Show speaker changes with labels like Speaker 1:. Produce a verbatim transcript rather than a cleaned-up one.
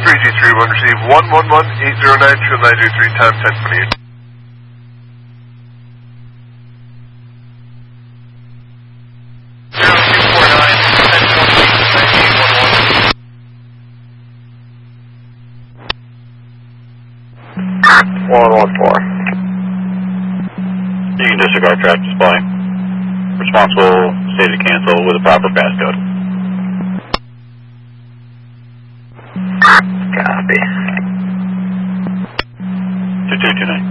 Speaker 1: three G three one, receive one one one eight zero nine two nine two three, time ten twenty-eight.
Speaker 2: one one four.
Speaker 3: You can disregard track display. Response will say to cancel with a proper passcode.
Speaker 2: Copy.
Speaker 3: two two two nine.